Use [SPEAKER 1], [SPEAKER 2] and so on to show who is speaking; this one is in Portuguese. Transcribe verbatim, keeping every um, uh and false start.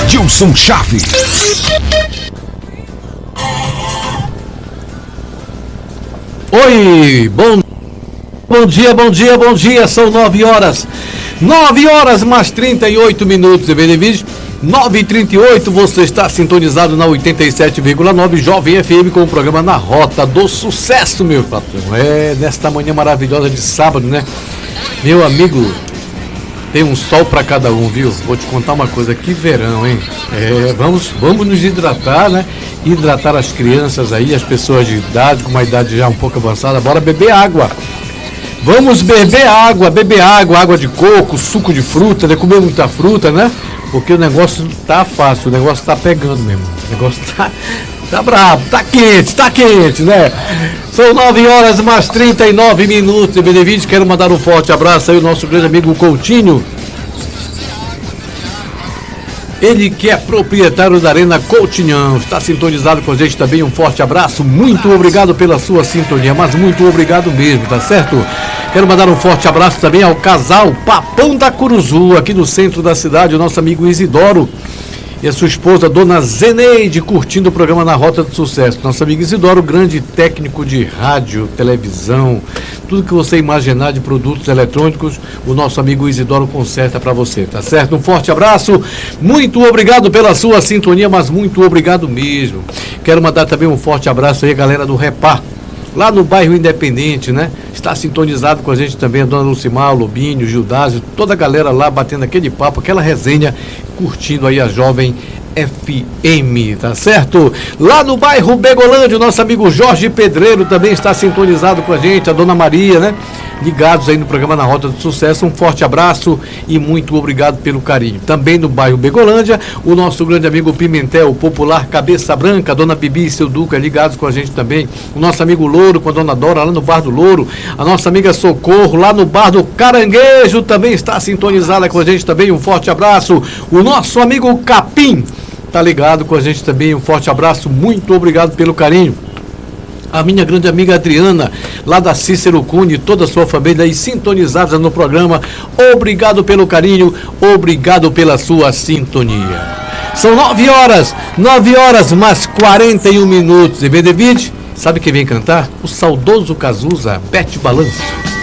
[SPEAKER 1] Adilson Chaves.
[SPEAKER 2] Oi, bom, bom dia, bom dia, bom dia, são nove horas, nove horas mais trinta e oito minutos, nove e trinta e oito, você está sintonizado na oitenta e sete vírgula nove Jovem F M com o programa Na Rota do Sucesso, meu patrão. É, nesta manhã maravilhosa de sábado, né? Meu amigo, tem um sol para cada um, viu? Vou te contar uma coisa, que verão, hein? É, vamos, vamos nos hidratar, né? Hidratar as crianças aí, as pessoas de idade, com uma idade já um pouco avançada, bora beber água. Vamos beber água, beber água, água de coco, suco de fruta, né? Comer muita fruta, né? Porque o negócio tá fácil, o negócio tá pegando mesmo. O negócio tá, tá bravo, tá quente, tá quente, né? São nove horas mais trinta e nove minutos, Benevides. Quero mandar um forte abraço aí ao nosso grande amigo Coutinho. Ele que é proprietário da Arena Coutinhão, está sintonizado com a gente também, um forte abraço, muito obrigado pela sua sintonia, mas muito obrigado mesmo, tá certo? Quero mandar um forte abraço também ao casal Papão da Curuzu, aqui no centro da cidade, o nosso amigo Isidoro e a sua esposa, dona Zeneide, curtindo o programa Na Rota do Sucesso. Nosso amigo Isidoro, grande técnico de rádio, televisão, tudo que você imaginar de produtos eletrônicos, o nosso amigo Isidoro conserta para você, tá certo? Um forte abraço, muito obrigado pela sua sintonia, mas muito obrigado mesmo. Quero mandar também um forte abraço aí, galera do Repar, lá no bairro Independente, né? Está sintonizado com a gente também a dona Lucimar, o Lobinho, o Gildásio, toda a galera lá batendo aquele papo, aquela resenha, curtindo aí a Jovem F M, tá certo? Lá no bairro Begolândia, o nosso amigo Jorge Pedreiro também está sintonizado com a gente, a dona Maria, né? Ligados aí no programa Na Rota do Sucesso, um forte abraço e muito obrigado pelo carinho. Também no bairro Begolândia, o nosso grande amigo Pimentel, o popular Cabeça Branca, a dona Bibi e seu Duca, ligados com a gente também. O nosso amigo Louro com a dona Dora, lá no Bar do Louro. A nossa amiga Socorro, lá no Bar do Caranguejo, também está sintonizada com a gente também, um forte abraço. O nosso amigo Capim tá ligado com a gente também, um forte abraço, muito obrigado pelo carinho. A minha grande amiga Adriana, lá da Cícero Cunha, toda a sua família aí sintonizados no programa, obrigado pelo carinho, obrigado pela sua sintonia. São nove horas, nove horas mais quarenta e um minutos. E David, sabe quem vem cantar? O saudoso Cazuza, Bete Balanço.